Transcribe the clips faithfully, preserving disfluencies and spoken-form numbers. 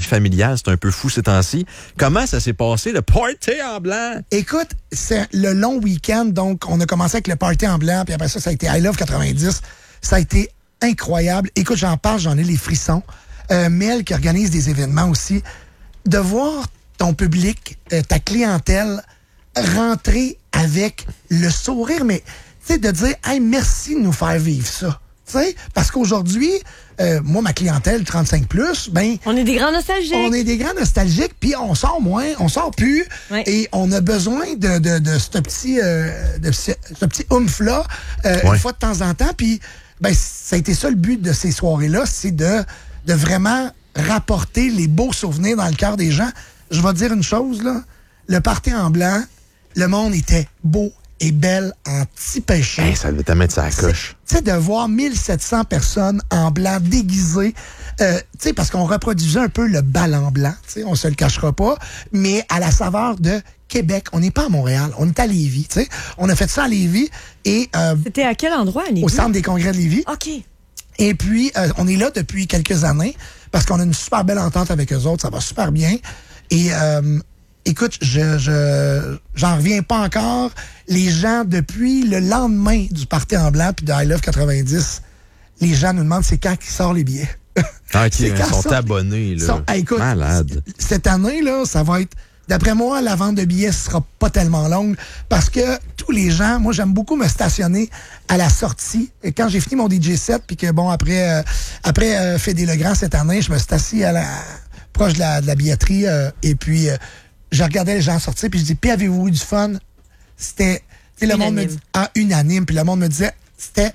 familiale, c'est un peu fou ces temps-ci. Comment ça s'est passé, le party en blanc? Écoute, c'est le long week-end, donc on a commencé avec le party en blanc, puis après ça, ça a été I Love quatre-vingt-dix. Ça a été incroyable. Écoute, j'en parle, j'en ai les frissons. Euh, Mel, qui organise des événements aussi, de voir ton public, euh, ta clientèle, rentrer avec le sourire, mais tu sais, de dire « Hey, merci de nous faire vivre ça ». T'sais, parce qu'aujourd'hui, euh, moi, ma clientèle trente-cinq plus, ben... On est des grands nostalgiques. On est des grands nostalgiques, puis on sort moins, on sort plus, ouais. Et on a besoin de, de, de ce petit, euh, de ce, ce petit oomph-là, euh, ouais. Une fois de temps en temps, puis ben, ça a été ça le but de ces soirées-là, c'est de, de vraiment rapporter les beaux souvenirs dans le cœur des gens. Je vais te dire une chose, là, le party en blanc, le monde était beau et belle en petit péché. Hey, ça devait te mettre ça à coche. Tu sais, de voir mille sept cents personnes en blanc déguisées, euh, tu sais, parce qu'on reproduisait un peu le bal en blanc, tu sais, on se le cachera pas, mais à la saveur de Québec. On n'est pas à Montréal, on est à Lévis, tu sais. On a fait ça à Lévis et... Euh, C'était à quel endroit, à Lévis? Au Centre des congrès de Lévis. OK. Et puis, euh, on est là depuis quelques années parce qu'on a une super belle entente avec eux autres, ça va super bien. Et... Euh, Écoute, je, je, j'en reviens pas encore. Les gens, depuis le lendemain du party en blanc puis de I Love quatre-vingt-dix, les gens nous demandent c'est quand qu'ils sortent les billets. Ah, OK, ils sont sort, abonnés, là. Sont, hey, écoute, malade. Cette année, là, ça va être... D'après moi, la vente de billets sera pas tellement longue parce que tous les gens... Moi, j'aime beaucoup me stationner à la sortie. Et quand j'ai fini mon D J set, puis que, bon, après, euh, après euh, Fédé Legrand cette année, je me suis assis à la, proche de la, de la billetterie euh, et puis... Euh, je regardais les gens sortir, puis je dis, puis avez-vous eu du fun? C'était, tu sais, le monde me dit, ah, unanime, puis le monde me disait, c'était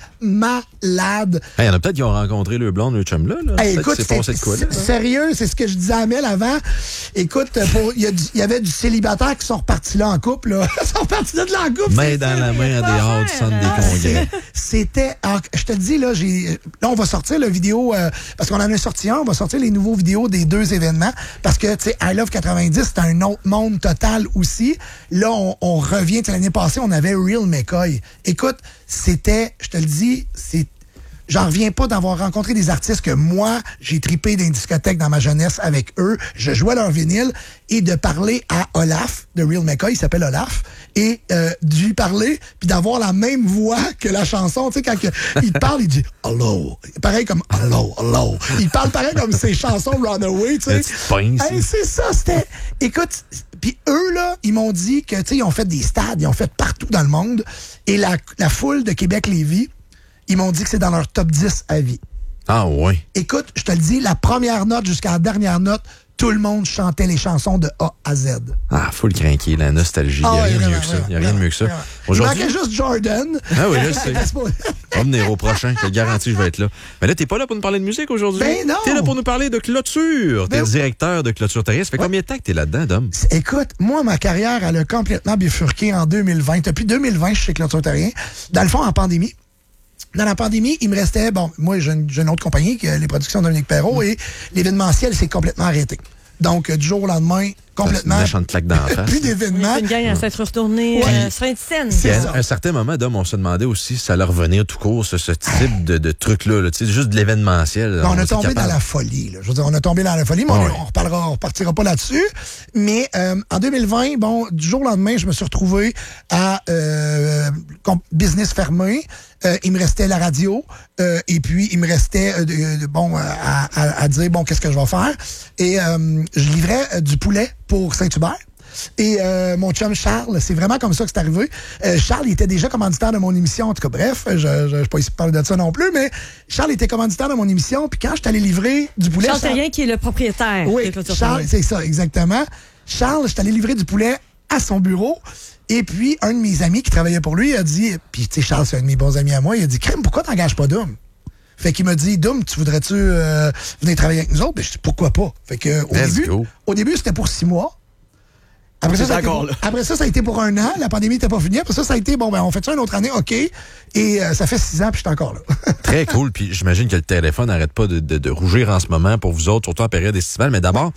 malade. Il hey, y en a peut-être qui ont rencontré le blonde, le chum là. là. Hey, écoute, c'est passé de quoi, là, sérieux, c'est ce que je disais à Mel avant. Écoute, il y, y avait du célibataire qui sont repartis là en couple. Là. Ils sont repartis là de là en couple. Main dans la main à dehors du centre des congrès. C'était, alors, je te dis, là, j'ai, là, on va sortir la vidéo, euh, parce qu'on en a sorti un, on va sortir les nouveaux vidéos des deux événements, parce que, tu sais, I Love quatre-vingt-dix, c'est un autre monde total aussi. Là, on, on revient, l'année passée, on avait Real McCoy. Écoute, c'était, je te le dis, c'est... J'en reviens pas d'avoir rencontré des artistes que moi, j'ai tripé dans une discothèque dans ma jeunesse avec eux. Je jouais leur vinyle et de parler à Olaf, de Real McCoy, il s'appelle Olaf, et euh, de lui parler, puis d'avoir la même voix que la chanson. Tu sais, quand il parle, il dit « Hello ». Pareil comme « Hello, hello ». Il parle pareil comme ses chansons Runaway, tu sais. Hey, c'est ça, c'était... Écoute... Puis eux, là, ils m'ont dit que, tu sais, ils ont fait des stades, ils ont fait partout dans le monde. Et la, la foule de Québec-Lévis, ils m'ont dit que c'est dans leur top dix à vie. Ah oui. Écoute, je te le dis, la première note jusqu'à la dernière note, tout le monde chantait les chansons de A à Z. Ah, faut le craquer, la nostalgie. Il n'y a ah, rien de mieux vraiment, que ça. Il n'y a vraiment, rien de mieux que ça. Aujourd'hui... Il manquait juste Jordan. Ah oui, là, c'est... On va venir au prochain. Je te garantis, je vais être là. Mais là, t'es pas là pour nous parler de musique aujourd'hui. Ben non. T'es là pour nous parler de clôture. Ben... T'es le directeur de Clôture Terrien. Ça fait ouais. combien de temps que t'es là-dedans, Dom? Écoute, moi, ma carrière, elle a complètement bifurqué en deux mille vingt. Depuis deux mille vingt, je suis chez Clôture Terrien. Dans le fond, en pandémie. Dans la pandémie, il me restait, bon, moi, j'ai une, j'ai une autre compagnie, qui est les productions de Dominique Perrault, mmh. et l'événementiel s'est complètement arrêté. Donc, euh, du jour au lendemain, complètement. C'est une claque d'en face. Plus d'événements. Une gang à s'être retournée ouais. euh, sur une scène. À un certain moment, Dom, on se demandait aussi si ça allait revenir tout court, ce, ce type de, de truc-là, là, juste de l'événementiel. Là, on, on a tombé capable. dans la folie. Là. Je veux dire, on a tombé dans la folie, mais ouais. on, on reparlera, on repartira pas là-dessus. Mais euh, en deux mille vingt, bon, du jour au lendemain, je me suis retrouvé à euh, business fermé. Euh, il me restait la radio euh, et puis il me restait euh, de, bon à, à, à dire bon qu'est-ce que je vais faire et euh, je livrais euh, du poulet pour Saint-Hubert. Et euh, mon chum Charles, c'est vraiment comme ça que c'est arrivé. Euh, Charles, il était déjà commanditaire de mon émission. En tout cas, bref, je ne vais pas ici parler de ça non plus, mais Charles était commanditaire de mon émission. Puis quand je suis allé livrer du poulet... Charles Terrien, qui est le propriétaire. Oui, Charles, c'est ça, exactement. Charles, je suis allé livrer du poulet à son bureau. Et puis, un de mes amis qui travaillait pour lui a dit... Puis, tu sais, Charles, c'est un de mes bons amis à moi. Il a dit, Crème, pourquoi t'engages pas Dom? Fait qu'il m'a dit, Dom, tu voudrais-tu euh, venir travailler avec nous autres? Ben, je dis, pourquoi pas? Fait que, au début, au début, c'était pour six mois. Après ça, ça pour, après ça, ça a été pour un an. La pandémie n'était pas finie. Après ça, ça a été, bon, ben, on fait ça une autre année, OK. Et euh, ça fait six ans, puis je suis encore là. Très cool. Puis j'imagine que le téléphone n'arrête pas de, de, de rougir en ce moment pour vous autres, surtout en période estivale. Mais d'abord,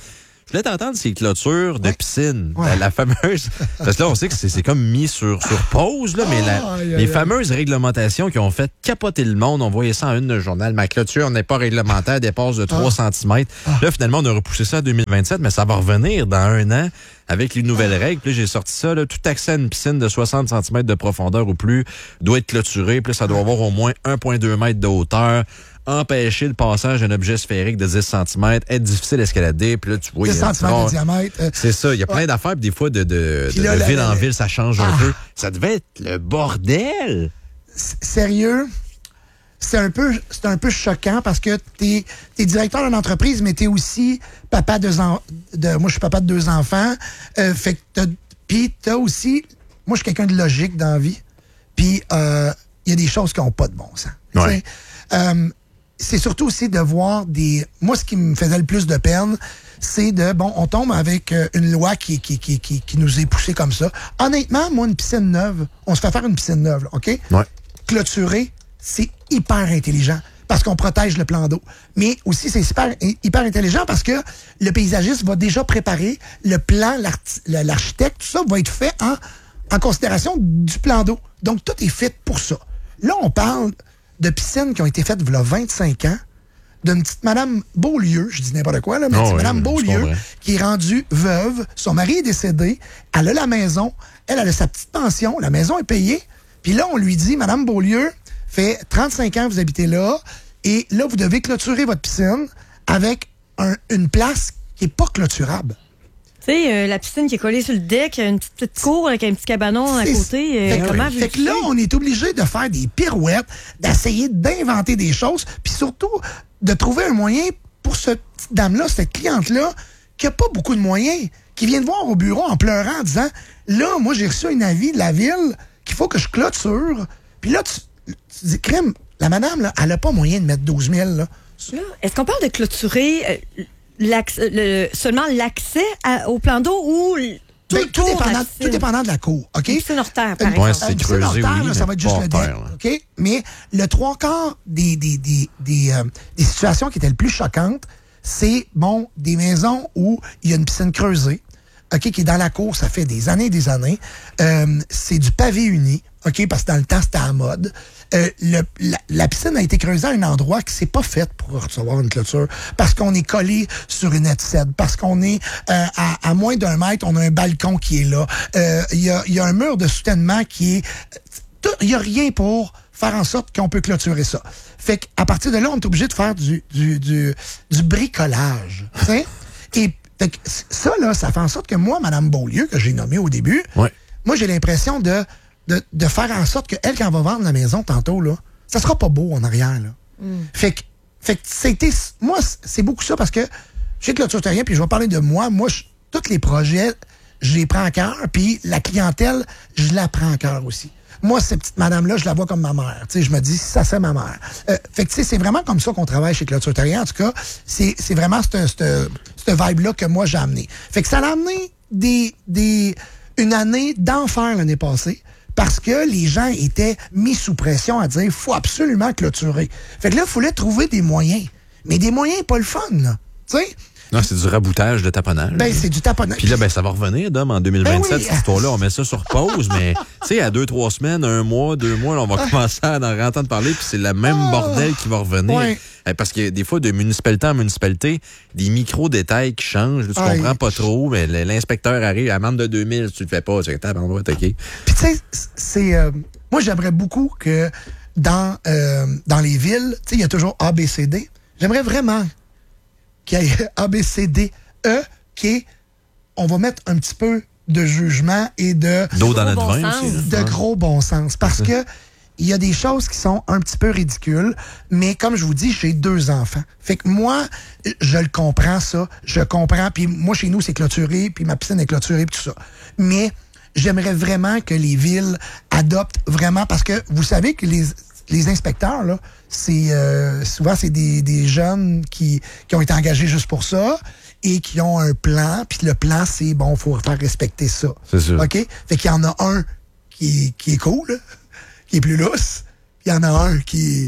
Je voulais t'entendre ces clôtures de Ouais. piscine. Ouais. La, la fameuse... Parce que là, on sait que c'est, c'est comme mis sur, sur pause, là, mais la, Aïe, aïe, les aïe. fameuses réglementations qui ont fait capoter le monde, on voyait ça en une de journal. Ma clôture n'est pas réglementaire, dépasse de trois centimètres. Là, finalement, on a repoussé ça à deux mille vingt-sept, mais ça va revenir dans un an avec les nouvelles règles. Puis là, j'ai sorti ça, là, tout accès à une piscine de soixante centimètres de profondeur ou plus doit être clôturé. Puis là, ça doit avoir au moins un virgule deux mètres de hauteur. Empêcher le passage d'un objet sphérique de dix centimètres, être difficile à escalader, puis là, tu vois... dix il y a- centimètres de oh, diamètre. euh, c'est ça, il y a plein d'affaires, puis des fois, de, de, Puis de, là, de la- ville la- en ville, ça change un Ah. peu. Ça devait être le bordel! s- sérieux, c'est un peu c'est un peu choquant parce que t'es es directeur d'une entreprise, mais t'es aussi papa de, en- de moi je suis papa de deux enfants. Euh, fait que t'as puis t'as aussi moi je suis quelqu'un de logique dans la vie. Puis euh, il y a des choses qui n'ont pas de bon sens. Tu Ouais. sais. Euh, c'est surtout aussi de voir des. Moi, ce qui me faisait le plus de peine, c'est de bon, on tombe avec euh, une loi qui, qui, qui, qui, qui nous est poussée comme ça. Honnêtement, moi, une piscine neuve, on se fait faire une piscine neuve, là, OK? Ouais. Clôturer, c'est hyper intelligent parce qu'on protège le plan d'eau. Mais aussi, c'est super, hyper intelligent parce que le paysagiste va déjà préparer le plan, l'arti- l'architecte, tout ça va être fait en, en considération du plan d'eau. Donc, tout est fait pour ça. Là, on parle de piscines qui ont été faites il y a vingt-cinq ans, d'une petite Madame Beaulieu, je dis n'importe quoi, là, mais Oh petite oui, Madame je Beaulieu, comprends. qui est rendue veuve, son mari est décédé, elle a la maison, elle, elle a sa petite pension, la maison est payée, puis là, on lui dit, Madame Beaulieu, fait trente-cinq ans que vous habitez là, et là, vous devez clôturer votre piscine avec un- une place qui n'est pas clôturable. Tu sais, euh, la piscine qui est collée sur le deck, une petite, petite cour avec un petit cabanon à C'est- côté. euh, Fait que, comment fait que là, on est obligé de faire des pirouettes, d'essayer d'inventer des choses, puis surtout de trouver un moyen pour cette petite dame-là, cette cliente-là, qui a pas beaucoup de moyens, qui vient de voir au bureau en pleurant en disant « Là, moi, j'ai reçu un avis de la ville qu'il faut que je clôture. » Puis là, tu, tu dis « Crème, la madame, là, elle a pas moyen de mettre douze mille, là. Là, est-ce qu'on parle de clôturer euh, l'accès- le- seulement l'accès à- au plan d'eau ou l- tout, Ben, le tout, tour de la dépendant, piscine? tout dépendant de la cour, OK? Une piscine hors terre, par Une- Ouais, exemple. c'est une piscine creusé, hors terre, oui, là, ça mais va être pas juste hors le deck, terre, là. OK? Mais le trois quarts des, des, des, des, euh, des situations qui étaient le plus choquantes, c'est, bon, des maisons où il y a une piscine creusée, OK, qui est dans la cour, ça fait des années et des années. Euh, c'est du pavé uni, OK, parce que dans le temps, c'était à la mode. Euh, le, la, la piscine a été creusée à un endroit qui s'est pas fait pour recevoir une clôture, parce qu'on est collé sur une étincelle, parce qu'on est euh, à, à moins d'un mètre, on a un balcon qui est là. Euh, Il y, a, il y a un mur de soutènement qui est... Il n'y a rien pour faire en sorte qu'on peut clôturer ça. Fait qu'à partir de là, on est obligé de faire du, du, du, du bricolage. tu sais. Et fait que ça, là, ça fait en sorte que moi, Mme Beaulieu, que j'ai nommée au début, Ouais. moi, j'ai l'impression de, de, de faire en sorte qu'elle, quand elle va vendre la maison tantôt, là, ça sera pas beau en arrière. Là. Fait que, fait que c'était. Moi, c'est beaucoup ça parce que je sais que clôture rien, puis je vais parler de moi. Moi, je- tous les projets, je les prends à cœur, puis la clientèle, je la prends à cœur aussi. Moi, cette petite madame-là, je la vois comme ma mère. Tu sais, je me dis, ça, c'est ma mère. Euh, fait que, tu sais, c'est vraiment comme ça qu'on travaille chez Clôture Terrien. En tout cas, c'est c'est vraiment cette, cette, cette vibe-là que moi, j'ai amené. Fait que ça l'a amené des, des, une année d'enfer l'année passée parce que les gens étaient mis sous pression à dire, il faut absolument clôturer. Fait que là, il fallait trouver des moyens. Mais des moyens pas le fun, là. Tu sais? Non, c'est du raboutage de taponnage. Ben, c'est du taponnage. Puis là, ben, ça va revenir, Dom, en deux mille vingt-sept, Ben oui. cette histoire-là. On met ça sur pause, mais, tu sais, à deux, trois semaines, un mois, deux mois, là, on va commencer à en entendre parler, puis c'est le même Ah. bordel qui va revenir. Ouais. Euh, Parce que des fois, de municipalité en municipalité, des micro-détails qui changent, là, tu Aïe. comprends pas trop, mais l- l'inspecteur arrive, amende de deux mille, si tu le fais pas, tu dis, t'as endroit, OK. Puis tu sais, c'est... euh, moi, j'aimerais beaucoup que dans, euh, dans les villes, tu sais, il y a toujours A, B, C, D. J'aimerais vraiment qu'il y ait A, B, C, D, E, qui est... On va mettre un petit peu de jugement et de... D'eau dans Gros notre bon vin sens. aussi. de là. gros bon sens. Parce que il y a des choses qui sont un petit peu ridicules, mais comme je vous dis, j'ai deux enfants. Fait que moi, je le comprends, ça. Je comprends. Puis moi, chez nous, c'est clôturé, puis ma piscine est clôturée, puis tout ça. Mais j'aimerais vraiment que les villes adoptent vraiment, parce que vous savez que les, les inspecteurs, là, c'est euh, souvent, c'est des, des jeunes qui, qui ont été engagés juste pour ça et qui ont un plan, puis le plan, c'est, bon, il faut faire respecter ça. C'est sûr. OK? Fait qu'il y en a un qui, qui est cool, qui est plus lousse, puis il y en a un qui,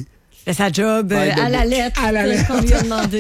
fait sa job euh, Ouais, de à la bouche. lettre À la euh, lettre. qu'on lui a demandé.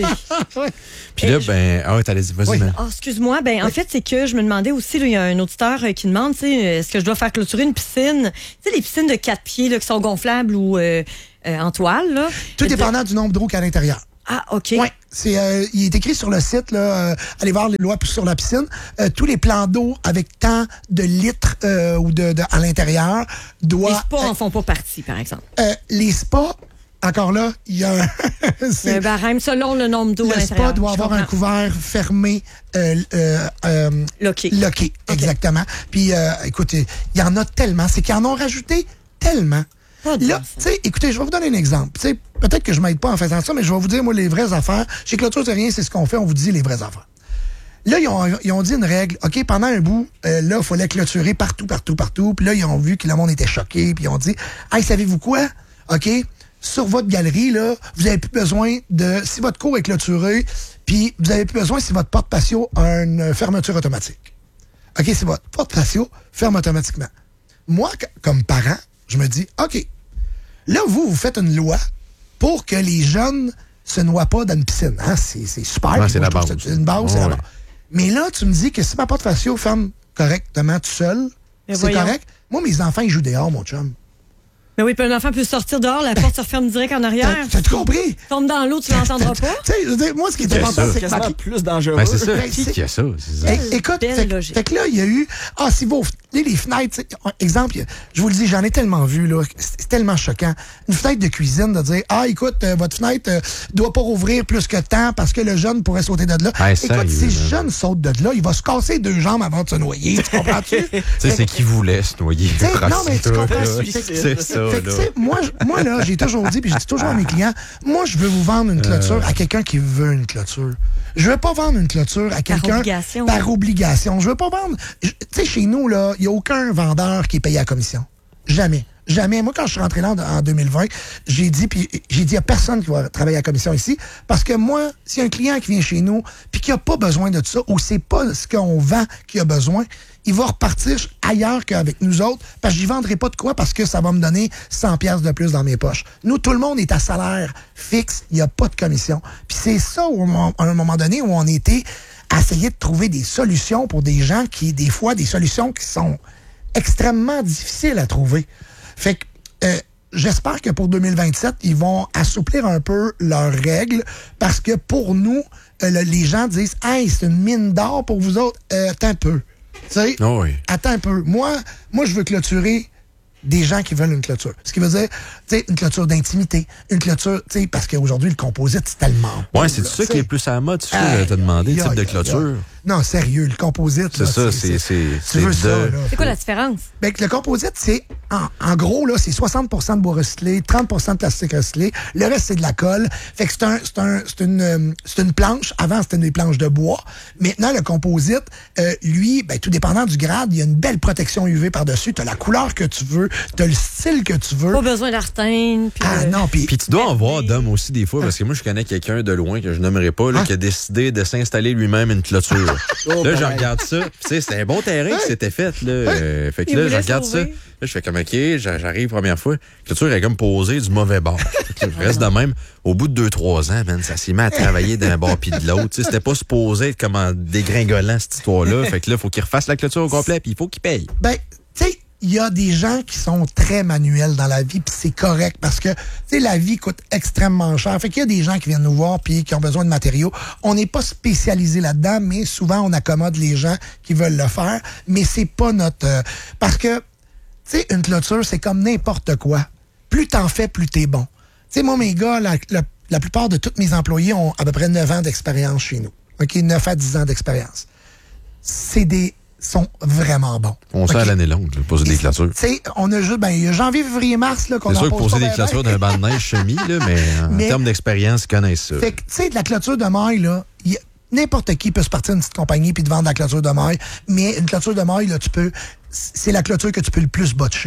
Puis là, ben, ah ouais, t'allais dire, vas-y, Oui. man. Oh, excuse-moi. Ben, en fait, c'est que je me demandais aussi, là, il y a un auditeur euh, qui demande, tu sais, euh, est-ce que je dois faire clôturer une piscine? Tu sais, les piscines de quatre pieds, là, qui sont gonflables ou euh, euh, en toile, là. Tout Euh, dépendant du nombre d'eau qu'il y a à l'intérieur. Ah, OK. Oui, c'est euh, il est écrit sur le site, là, euh, allez voir les lois sur la piscine. Euh, tous les plans d'eau avec tant de litres euh, ou de, de à l'intérieur Les doivent. spas en font pas partie, par exemple. Euh, les spas, encore là, il y a un. Il y a c'est- un barème selon le nombre d'eau à le l'intérieur. spa doit Je avoir un comprends. couvert fermé, euh, euh, euh, Loqué. loqué, exactement. Puis, euh, écoutez, il y en a tellement, c'est qu'ils en ont rajouté tellement. Pas de Là, bon sens. tu sais, écoutez, je vais vous donner un exemple. Tu sais, peut-être que je m'aide pas en faisant ça, mais je vais vous dire, moi, les vraies affaires. Chez Clôture de rien, c'est ce qu'on fait, on vous dit les vraies affaires. Là, ils ont, ils ont dit une règle. OK, pendant un bout, euh, là, il fallait clôturer partout, partout, partout. Puis là, ils ont vu que le monde était choqué. Puis ils ont dit, hey, savez-vous quoi? OK, sur votre galerie, là, vous avez plus besoin de... Si votre cour est clôturé, puis vous avez plus besoin si votre porte patio a une fermeture automatique. OK, c'est votre porte patio ferme automatiquement. Moi, c- comme parent, je me dis, OK, là, vous, vous faites une loi pour que les jeunes se noient pas dans une piscine. Hein? C'est, c'est super. Ouais, Puis c'est moi, la je trouve base. que C'est une base, c'est la Ouais. base. Mais là, tu me dis que si ma porte patio ferme correctement tout seul, Mais c'est voyons. correct. Moi, mes enfants, ils jouent dehors, mon chum. Mais oui, puis un enfant peut sortir dehors, la porte se referme direct en arrière. T'as, t'as-tu compris? Tombe dans l'eau, tu l'entendras pas. Tu sais, je veux dire, moi, ce qui est Qu'est-ce important, ça? c'est que ma, Quasiment plus dangereux. Ben, c'est ça. Ben, Qui c'est- qui a ça? C'est ça. É- écoute, belle fait, logique. fait que là, il y a eu... Ah, si vos... Les, les fenêtres... tu sais, exemple, je vous le dis, j'en ai tellement vu, là. C'est c'est tellement choquant. Une fenêtre de cuisine, de dire, ah, écoute, euh, votre fenêtre euh, doit pas rouvrir plus que tant parce que le jeune pourrait sauter de là. Hey, écoute, sérieux, si le man. jeune saute de là, il va se casser deux jambes avant de se noyer. Tu comprends-tu? Tu sais, c'est qui voulait se noyer. Tu sais, non, mais tu comprends, là. c'est- C'est ça, Fait que, là. tu sais, moi, je- moi, là, j'ai toujours dit, puis je dis toujours à mes clients, moi, je veux vous vendre une clôture à quelqu'un qui veut une clôture. Je veux pas vendre une clôture à quelqu'un obligation. par obligation. Je veux pas vendre. je- Tu sais, chez nous, là, il n'y a aucun vendeur qui est payé à commission. Jamais. Jamais. Moi, quand je suis rentré là en, en deux mille vingt, j'ai dit, puis j'ai dit à personne qui va travailler à commission ici, parce que moi, s'il y a un client qui vient chez nous, puis qui n'a pas besoin de tout ça, ou c'est pas ce qu'on vend qui a besoin, il va repartir ailleurs qu'avec nous autres, parce que j'y vendrai pas de quoi, parce que ça va me donner cent piastres de plus dans mes poches. Nous, tout le monde est à salaire fixe, il n'y a pas de commission. Puis c'est ça, où, à un moment donné, où on était à essayer de trouver des solutions pour des gens qui, des fois, des solutions qui sont extrêmement difficiles à trouver. Fait que euh, j'espère que pour deux mille vingt-sept, ils vont assouplir un peu leurs règles parce que pour nous, euh, le- les gens disent « Hey, c'est une mine d'or pour vous autres. Euh, attends un peu. » Tu sais, Oh oui. attends un peu. Moi, moi, je veux clôturer des gens qui veulent une clôture. Ce qui veut dire, tu sais, une clôture d'intimité, une clôture, tu sais, parce qu'aujourd'hui, le composite, c'est tellement beau, Ouais, c'est là, ça tu qui sais. est plus à la mode, tu sais, Aïe, t'as demandé le aïe, type de aïe, clôture. aïe. Non, sérieux, le composite. C'est là, ça, c'est- c'est- Tu c'est veux ça, de- là. C'est quoi la différence? Ben, que le composite, c'est, en, en gros, là, c'est soixante pour cent de bois recyclé, trente pour cent de plastique recyclé. Le reste, c'est de la colle. Fait que c'est un, c'est un, c'est une, euh, c'est une planche. Avant, c'était des planches de bois. Maintenant, le composite, euh, lui, ben, tout dépendant du grade, il y a une belle protection U V par-dessus. T'as la couleur que tu veux, t'as le style que tu veux. Pas besoin d'artène. puis Ah, de- non, puis Puis tu dois en voir d'hommes aussi des fois, parce que moi, je connais quelqu'un de loin que je nommerai pas, là, Ah. qui a décidé de s'installer lui-même une clôture. Oh, là, je pareil. regarde ça. Puis, tu sais, c'était un bon terrain qui s'était fait. Là. Euh, fait que Il là, je voulait regarde ça. sauver. Là, je fais comme, OK, j'a- j'arrive première fois. La clôture est comme posée du mauvais bord. Fait que là, je reste de même. Au bout de deux, trois ans, man, ça s'est mis à travailler d'un bord puis de l'autre. Tu sais, c'était pas supposé être comme en dégringolant, cette histoire-là. Fait que là, il faut qu'il refasse la clôture au complet puis il faut qu'il paye. Ben, tu sais, il y a des gens qui sont très manuels dans la vie, puis c'est correct parce que, tu sais, la vie coûte extrêmement cher. Fait qu'il y a des gens qui viennent nous voir puis qui ont besoin de matériaux. On n'est pas spécialisé là-dedans, mais souvent on accommode les gens qui veulent le faire. Mais c'est pas notre, euh, parce que, tu sais, une clôture, c'est comme n'importe quoi. Plus t'en fais, plus t'es bon. Tu sais, moi, mes gars, la, la, la plupart de tous mes employés ont à peu près neuf ans d'expérience chez nous. OK, neuf à dix ans d'expérience. C'est des sont vraiment bons. On sait OK? à l'année longue, là, poser des Et, clôtures. tu sais, on a juste, ben, il y a janvier, février, mars, là, qu'on C'est en sûr que pose poser pas des ben, clôtures ben. d'un banc de neige semi, là, mais en Mais- termes d'expérience, ils connaissent ça. Fait que, tu sais, de la clôture de maille, là, y a- n'importe qui peut se partir d'une petite compagnie puis de vendre de la clôture de maille, mais une clôture de maille, là, tu peux, c'est la clôture que tu peux le plus botcher.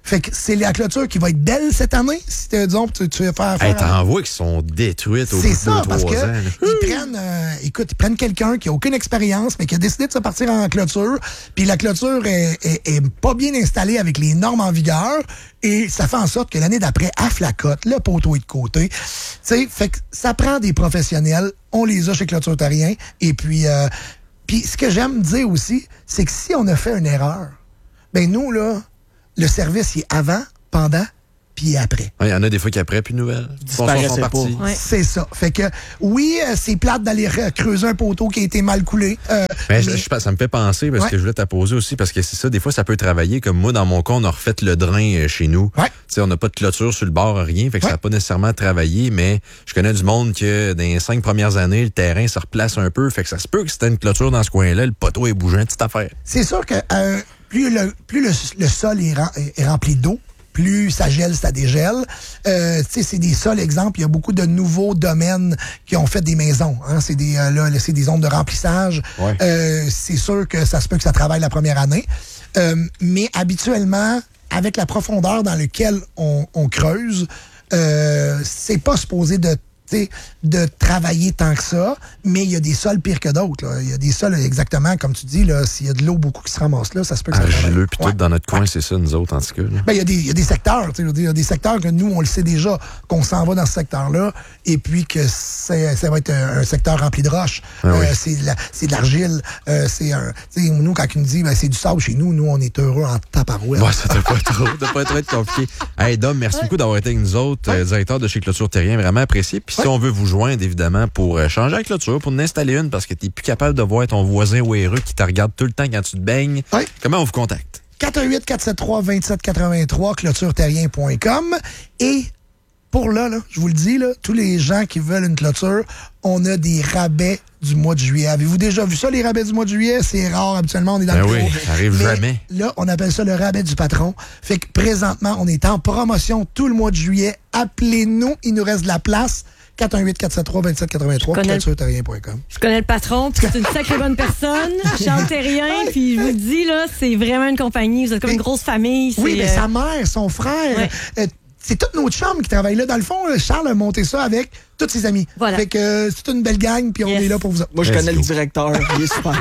Fait que c'est la clôture qui va être belle cette année. Si tu, disons, tu, tu veux faire... faire hey, t'en vois qui sont détruites au bout c'est de ça, deux, parce trois que ans. ils prennent, euh, écoute, ils prennent quelqu'un qui a aucune expérience, mais qui a décidé de se partir en clôture. Puis la clôture est, est, est pas bien installée avec les normes en vigueur. Et ça fait en sorte que l'année d'après, à flacote, le poteau est de côté. Tu sais, fait que ça prend des professionnels. On les a chez Clôture Terrien. Et puis, euh, puis ce que j'aime dire aussi, c'est que si on a fait une erreur, ben nous, là, le service, il est avant, pendant, puis après. Il y en a des fois qui après, puis nouvelles. Disparaissait sont partis. Ouais. C'est ça. Fait que, oui, euh, c'est plate d'aller re- creuser un poteau qui a été mal coulé. Euh, Mais, mais- je- je- ça me fait penser, parce Ouais. que je voulais t'apposer aussi, parce que c'est ça, des fois, ça peut travailler. Comme moi, dans mon cas, on a refait le drain euh, chez nous. Ouais. Tu sais, on n'a pas de clôture sur le bord, rien, fait que Ouais. ça n'a pas nécessairement travaillé, mais je connais du monde que dans les cinq premières années, le terrain se replace un peu, fait que ça se peut que c'était une clôture dans ce coin-là, le poteau est bougeant, petite affaire. C'est sûr que euh, plus, le, plus le, le sol est, ren- est rempli d'eau, plus ça gèle, ça dégèle. Euh, tu sais, c'est des sols, exemple, il y a beaucoup de nouveaux domaines qui ont fait des maisons. Hein, c'est des euh, là, c'est des zones de remplissage. Ouais. Euh, c'est sûr que ça se peut que ça travaille la première année. Euh, mais habituellement, avec la profondeur dans laquelle on, on creuse, euh, c'est pas supposé de tu sais, de travailler tant que ça, mais il y a des sols pires que d'autres. là. Il y a des sols, exactement, comme tu dis, là, s'il y a de l'eau beaucoup qui se ramasse là, ça se peut que ça travaille. Argileux, puis Ouais. tout dans notre coin, c'est ça, nous autres, en tout cas. là. Ben, il y a des, il y a des secteurs, tu sais, je veux dire, il y a des secteurs que nous, on le sait déjà, qu'on s'en va dans ce secteur-là, et puis que c'est, ça va être un, un secteur rempli de roches. Ah oui. Euh, c'est, de la- c'est de l'argile. Euh, c'est un, tu sais, nous, quand ils nous disent, ben, c'est du sable chez nous, nous, on est heureux en taparouette. Ouais, ça doit pas trop, ça doit pas trop être compliqué. Hey, Dom, merci beaucoup d'avoir été avec nous autres, euh, directeur de chez Clôture Terrien, vraiment apprécié. Puis si Ouais. on veut vous joindre, évidemment, pour euh, changer la clôture, pour en installer une, parce que t'es plus capable de voir ton voisin ouéreux qui te regarde tout le temps quand tu te baignes, Ouais. comment on vous contacte? quatre un huit, quatre sept trois, deux sept huit trois, clôture terrien point com. Et pour là, là, je vous le dis, là, tous les gens qui veulent une clôture, on a des rabais du mois de juillet. Avez-vous déjà vu ça, les rabais du mois de juillet? C'est rare, habituellement, on est dans Ben le oui, gros. ça arrive Mais jamais. Là, on appelle ça le rabais du patron. Fait que présentement, on est en promotion tout le mois de juillet. Appelez-nous, il nous reste de la place. quatre un huit, quatre sept trois, deux sept huit trois, connais le- clôture terrien point com. Je connais le patron, puis c'est une sacrée bonne personne, Charles Terrien, puis je vous le dis, là, c'est vraiment une compagnie. Vous êtes comme une grosse famille. Oui, c'est, mais euh, sa mère, son frère, Ouais. euh, c'est toute notre chambre qui travaille là. Dans le fond, là, Charles a monté ça avec tous ses amis. Voilà. Fait que euh, c'est une belle gang, puis on Yes. est là pour vous autres. Moi, je Let's connais go. le directeur. Il est super.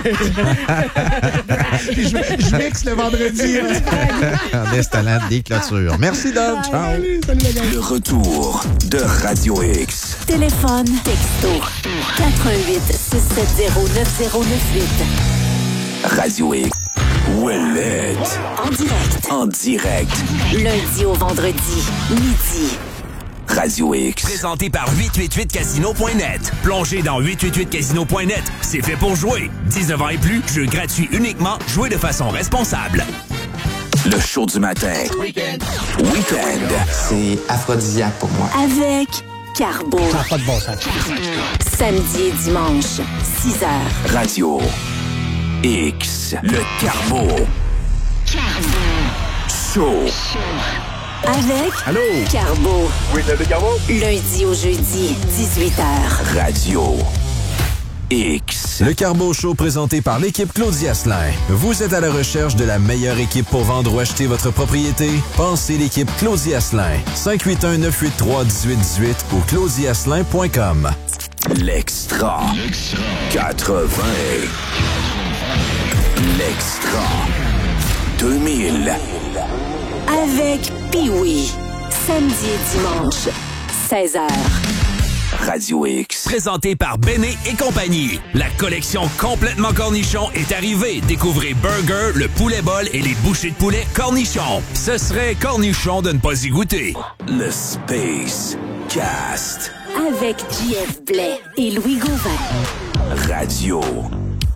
Puis je, je mixe le vendredi. hein. En installant des clôtures. Merci, Dom. Ciao. Salut, salut la gang. Le retour de Radio X. Téléphone, texto, quatre un huit, six sept zéro, neuf zéro neuf huit. Radio X. Ouellette. En direct, En direct. lundi au vendredi, midi. Radio X. Présenté par huit cent quatre-vingt-huit casino point net. Plongez dans huit cent quatre-vingt-huit casino point net. C'est fait pour jouer. dix-neuf ans et plus, jeu gratuit uniquement. Jouez de façon responsable. Le show du matin. Week-end. Week-end. C'est aphrodisiaque pour moi. Avec Carbo. Pas de bon sens. Samedi et dimanche, six heures. Radio X. Le Carbo. Show. Avec Allô? Carbo. Oui, le Carbo. Lundi au jeudi, dix-huit heures. Radio X. Le Carbo Show présenté par l'équipe Claudia Asselin. Vous êtes à la recherche de la meilleure équipe pour vendre ou acheter votre propriété? Pensez l'équipe Claudia Asselin. cinq huit un, neuf huit trois, un huit un huit ou claudia asselin point com. L'extra. quatre-vingts. L'extra. deux mille. Avec Pee-Wee. Samedi et dimanche, seize heures. Radio X. Présenté par Béné et compagnie. La collection complètement cornichon est arrivée. Découvrez Burger, le poulet bol et les bouchées de poulet cornichon. Ce serait cornichon de ne pas y goûter. Le Space Cast. Avec J F Blais et Louis Gauvin. Radio